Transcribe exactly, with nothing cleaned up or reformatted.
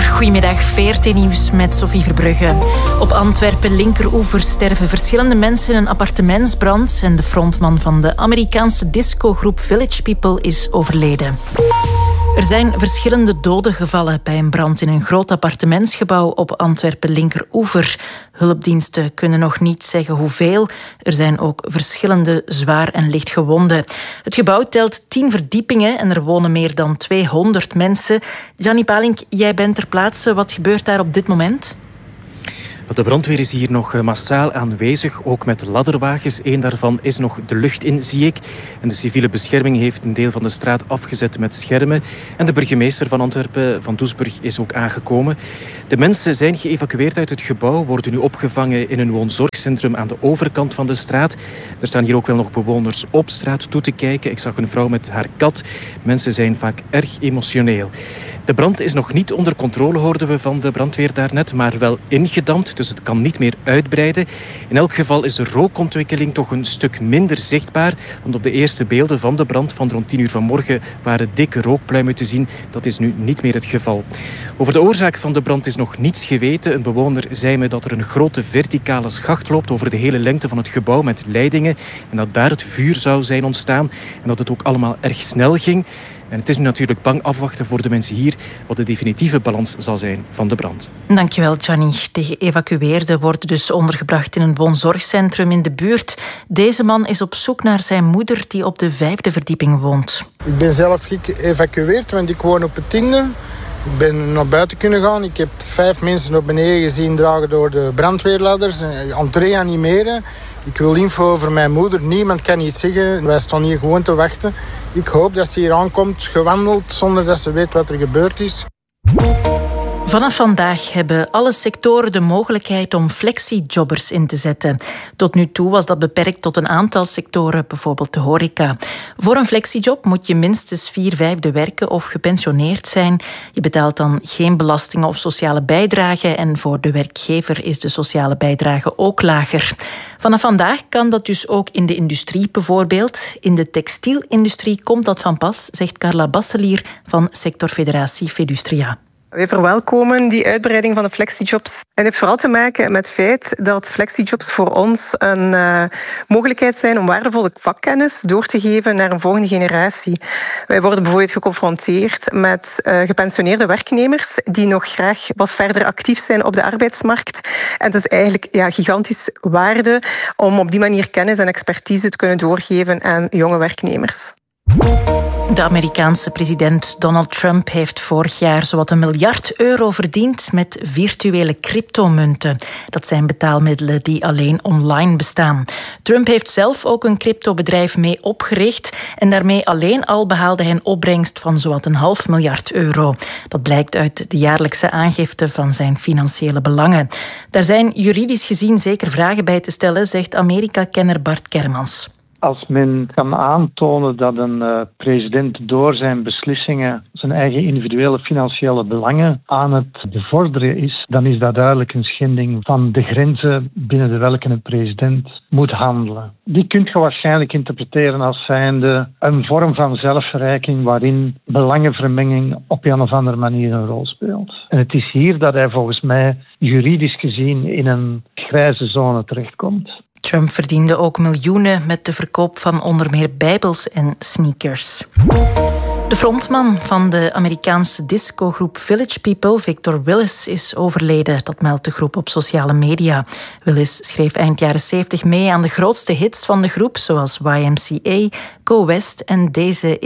uur. Goedemiddag, V R T Nieuws met Sophie Verbrugge. Op Antwerpen linkeroever sterven verschillende mensen in een appartementsbrand en de frontman van de Amerikaanse discogroep Village People is overleden. Er zijn verschillende doden gevallen bij een brand in een groot appartementsgebouw op Antwerpen linkeroever. Hulpdiensten kunnen nog niet zeggen hoeveel. Er zijn ook verschillende zwaar en licht gewonden. Het gebouw telt tien verdiepingen en er wonen meer dan tweehonderd mensen. Gianni Palink, jij bent ter plaatse. Wat gebeurt daar op dit moment? De brandweer is hier nog massaal aanwezig, ook met ladderwagens. Eén daarvan is nog de lucht in, zie ik. En de civiele bescherming heeft een deel van de straat afgezet met schermen. En de burgemeester van Antwerpen, Van Doesburg, is ook aangekomen. De mensen zijn geëvacueerd uit het gebouw, worden nu opgevangen in een woonzorgcentrum aan de overkant van de straat. Er staan hier ook wel nog bewoners op straat toe te kijken. Ik zag een vrouw met haar kat. Mensen zijn vaak erg emotioneel. De brand is nog niet onder controle, hoorden we van de brandweer daarnet, maar wel ingedampt. Dus het kan niet meer uitbreiden. In elk geval is de rookontwikkeling toch een stuk minder zichtbaar. Want op de eerste beelden van de brand van rond tien uur vanmorgen waren dikke rookpluimen te zien. Dat is nu niet meer het geval. Over de oorzaak van de brand is nog niets geweten. Een bewoner zei me dat er een grote verticale schacht loopt over de hele lengte van het gebouw met leidingen. En dat daar het vuur zou zijn ontstaan. En dat het ook allemaal erg snel ging. En het is nu natuurlijk bang afwachten voor de mensen hier wat de definitieve balans zal zijn van de brand. Dankjewel, Gianni. De geëvacueerden worden dus ondergebracht in een woonzorgcentrum in de buurt. Deze man is op zoek naar zijn moeder die op de vijfde verdieping woont. Ik ben zelf geëvacueerd, want ik woon op het tiende. Ik ben naar buiten kunnen gaan. Ik heb vijf mensen naar beneden gezien dragen door de brandweerladders. Entree animeren. Ik wil info over mijn moeder. Niemand kan iets zeggen. Wij staan hier gewoon te wachten. Ik hoop dat ze hier aankomt, gewandeld, zonder dat ze weet wat er gebeurd is. Vanaf vandaag hebben alle sectoren de mogelijkheid om flexiejobbers in te zetten. Tot nu toe was dat beperkt tot een aantal sectoren, bijvoorbeeld de horeca. Voor een flexiejob moet je minstens vier vijfde werken of gepensioneerd zijn. Je betaalt dan geen belastingen of sociale bijdrage en voor de werkgever is de sociale bijdrage ook lager. Vanaf vandaag kan dat dus ook in de industrie bijvoorbeeld. In de textielindustrie komt dat van pas, zegt Carla Basselier van sectorfederatie Fedustria. Wij verwelkomen die uitbreiding van de flexijobs. En het heeft vooral te maken met het feit dat flexijobs voor ons een uh, mogelijkheid zijn om waardevolle vakkennis door te geven naar een volgende generatie. Wij worden bijvoorbeeld geconfronteerd met uh, gepensioneerde werknemers die nog graag wat verder actief zijn op de arbeidsmarkt. En het is eigenlijk ja, gigantisch waarde om op die manier kennis en expertise te kunnen doorgeven aan jonge werknemers. De Amerikaanse president Donald Trump heeft vorig jaar zowat een miljard euro verdiend met virtuele cryptomunten. Dat zijn betaalmiddelen die alleen online bestaan. Trump heeft zelf ook een cryptobedrijf mee opgericht en daarmee alleen al behaalde hij een opbrengst van zowat een half miljard euro. Dat blijkt uit de jaarlijkse aangifte van zijn financiële belangen. Daar zijn juridisch gezien zeker vragen bij te stellen, zegt Amerika-kenner Bart Kermans. Als men kan aantonen dat een uh, president door zijn beslissingen zijn eigen individuele financiële belangen aan het bevorderen is, dan is dat duidelijk een schending van de grenzen binnen de welke een president moet handelen. Die kunt je waarschijnlijk interpreteren als zijnde een vorm van zelfverrijking waarin belangenvermenging op een of andere manier een rol speelt. En het is hier dat hij volgens mij juridisch gezien in een grijze zone terechtkomt. Trump verdiende ook miljoenen met de verkoop van onder meer bijbels en sneakers. De frontman van de Amerikaanse discogroep Village People, Victor Willis, is overleden. Dat meldt de groep op sociale media. Willis schreef eind jaren zeventig mee aan de grootste hits van de groep, zoals Y M C A, Go West en deze